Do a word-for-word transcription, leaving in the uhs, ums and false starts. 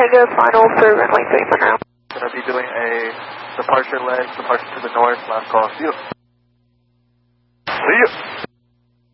Omega final for runway three Monroe. Going to be doing a departure leg, departure to the north, last call. See you.